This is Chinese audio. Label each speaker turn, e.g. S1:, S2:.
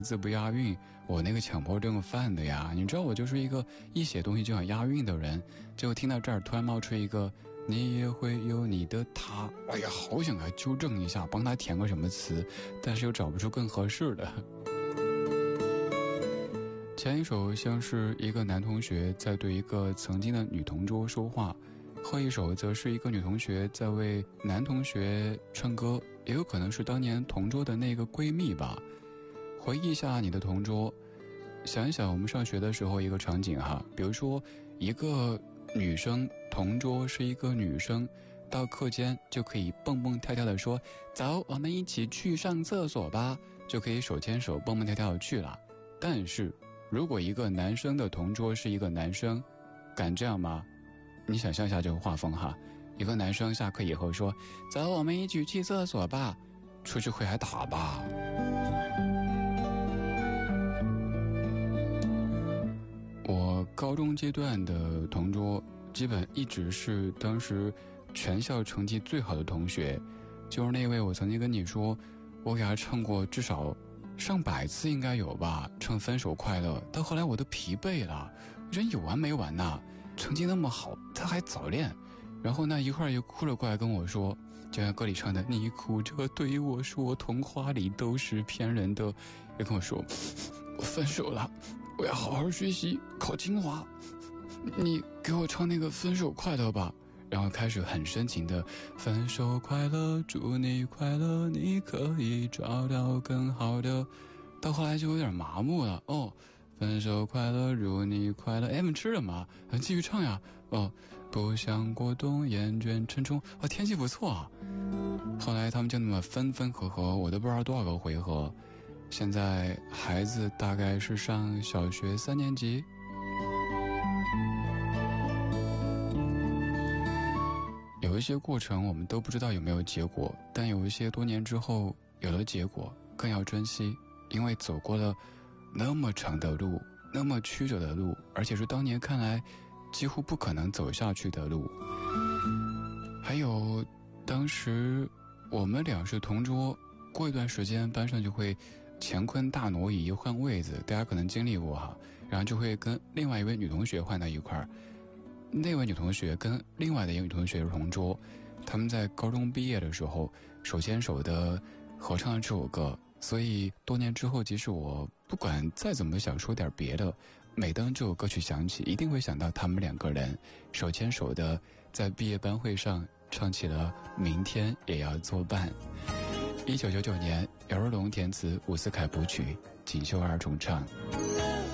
S1: 字不押韵，我那个强迫症犯的呀。你知道我就是一个一写东西就想押韵的人，结果听到这儿突然冒出一个你也会有你的他，哎呀，好想来纠正一下，帮他填个什么词，但是又找不出更合适的。前一首像是一个男同学在对一个曾经的女同桌说话，后一首则是一个女同学在为男同学唱歌，也有可能是当年同桌的那个闺蜜吧。回忆一下你的同桌，想一想我们上学的时候一个场景哈，比如说一个女生同桌是一个女生，到课间就可以蹦蹦跳跳的说走，我们一起去上厕所吧，就可以手牵手蹦蹦跳跳的去了。但是如果一个男生的同桌是一个男生，敢这样吗？你想象一下这个画风哈，一个男生下课以后说走，我们一起去厕所吧，出去会挨打吧。我高中阶段的同桌基本一直是当时全校成绩最好的同学，就是那位我曾经跟你说我给他唱过至少上百次应该有吧，唱分手快乐，到后来我都疲惫了，人有完没完呐，成绩那么好他还早恋，然后那一会儿又哭了过来跟我说，就像歌里唱的你哭着对我说童话里都是骗人的，又跟我说我分手了，我要好好学习考清华，你给我唱那个分手快乐吧。然后开始很深情的分手快乐，祝你快乐，你可以找到更好的，到后来就有点麻木了。哦，分手快乐，祝你快乐，哎，们吃了吗？继续唱呀。哦，不想过冬，厌倦沉重，哦，天气不错啊。后来他们就那么分分合合，我都不知道多少个回合。现在孩子大概是上小学3年级。有一些过程我们都不知道有没有结果，但有一些多年之后有了结果，更要珍惜，因为走过了那么长的路，那么曲折的路，而且是当年看来几乎不可能走下去的路。还有当时我们俩是同桌，过一段时间班上就会乾坤大挪移换位子，大家可能经历过哈，然后就会跟另外一位女同学换到一块儿，那位女同学跟另外的一个女同学是同桌，他们在高中毕业的时候手牵手的合唱了这首歌，所以多年之后即使我不管再怎么想说点别的，每当这首歌曲响起一定会想到他们两个人手牵手的在毕业班会上唱起了明天也要作伴。1999年姚若龙填词，伍思凯谱曲，锦绣二重唱。